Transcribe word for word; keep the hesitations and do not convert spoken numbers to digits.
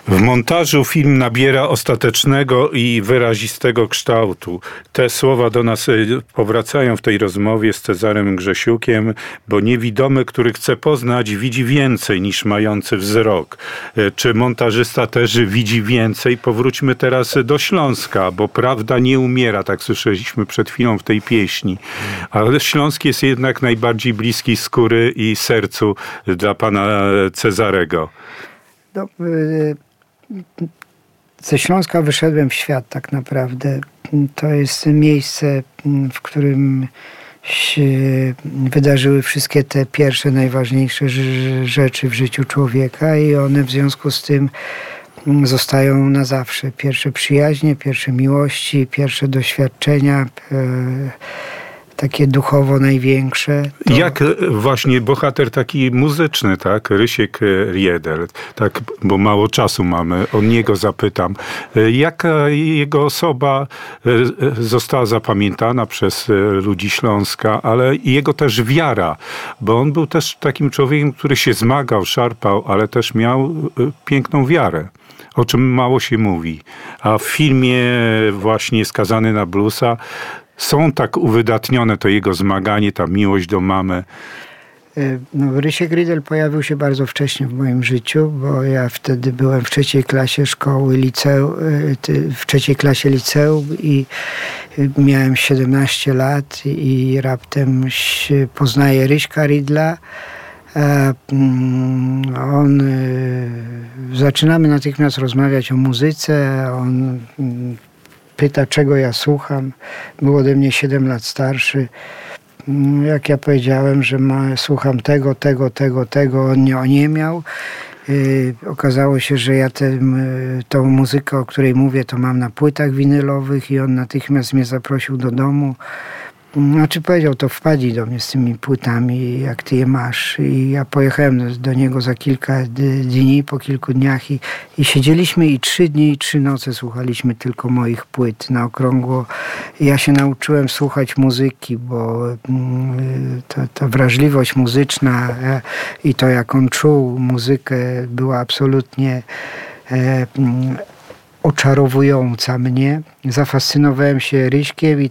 W montażu film nabiera ostatecznego i wyrazistego kształtu. Te słowa do nas powracają w tej rozmowie z Cezarem Grzesiukiem, bo niewidomy, który chce poznać, widzi więcej niż mający wzrok. Czy montażysta też widzi więcej? Powróćmy teraz do Śląska, bo prawda nie umiera, tak słyszeliśmy przed chwilą w tej pieśni. Ale Śląsk jest jednak najbardziej bliski skóry i sercu dla pana Cezarego. No, y- Ze Śląska wyszedłem w świat tak naprawdę. To jest miejsce, w którym się wydarzyły wszystkie te pierwsze, najważniejsze rzeczy w życiu człowieka i one w związku z tym zostają na zawsze. Pierwsze przyjaźnie, pierwsze miłości, pierwsze doświadczenia, takie duchowo największe. To... Jak właśnie bohater taki muzyczny, tak? Rysiek Riedel, tak, bo mało czasu mamy, o niego zapytam. Jaka jego osoba została zapamiętana przez ludzi Śląska, ale i jego też wiara, bo on był też takim człowiekiem, który się zmagał, szarpał, ale też miał piękną wiarę, o czym mało się mówi. A w filmie właśnie Skazany na bluesa są tak uwydatnione to jego zmaganie, ta miłość do mamy. No, Rysiek Riedel pojawił się bardzo wcześnie w moim życiu, bo ja wtedy byłem w trzeciej klasie szkoły liceum, w trzeciej klasie liceum i miałem siedemnaście lat i raptem poznaję Ryśka Riedla. On, zaczynamy natychmiast rozmawiać o muzyce, on pyta, czego ja słucham. Był ode mnie siedem lat starszy. Jak ja powiedziałem, że ma, słucham tego, tego, tego, tego, on nie oniemiał. Yy, okazało się, że ja tę tą muzykę, o której mówię, to mam na płytach winylowych i on natychmiast mnie zaprosił do domu. Znaczy powiedział, to wpadnij do mnie z tymi płytami, jak ty je masz. I ja pojechałem do niego za kilka dni, po kilku dniach i, i siedzieliśmy i trzy dni i trzy noce słuchaliśmy tylko moich płyt na okrągło. I ja się nauczyłem słuchać muzyki, bo ta, ta wrażliwość muzyczna i to, jak on czuł muzykę, była absolutnie e, oczarowująca mnie. Zafascynowałem się Ryśkiem i